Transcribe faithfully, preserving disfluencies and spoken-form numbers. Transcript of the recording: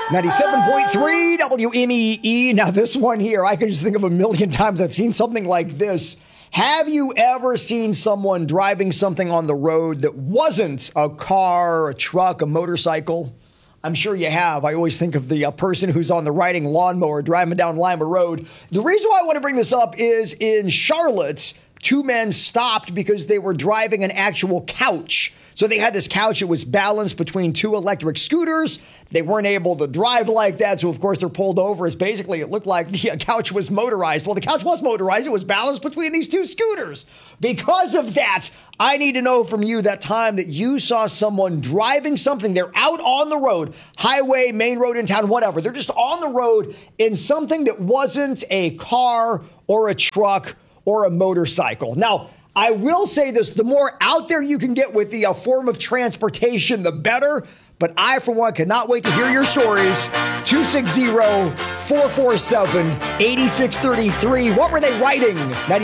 ninety-seven point three W M E E. Now, this one here, I can just think of a million times I've seen something like this. Have you ever seen someone driving something on the road that wasn't a car, a truck, a motorcycle? I'm sure you have. I always think of the uh, person who's on the riding lawnmower driving down Lima Road. The reason why I want to bring this up is in Charlotte, two men stopped because they were driving an actual couch. So they had this couch. It was balanced between two electric scooters. They weren't able to drive like that. So, of course, they're pulled over as basically it looked like the couch was motorized. Well, the couch was motorized. It was balanced between these two scooters. Because of that, I need to know from you that time that you saw someone driving something. They're out on the road, highway, main road in town, whatever. They're just on the road in something that wasn't a car or a truck or a motorcycle. Now, I will say this, the more out there you can get with the uh, form of transportation, the better. But I, for one, cannot wait to hear your stories. two six zero, four four seven, eight six three three. What were they writing?